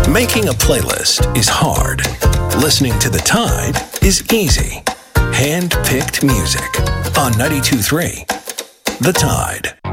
Making a playlist is hard. Listening to The Tide is easy. Hand-picked music on 92.3 The Tide.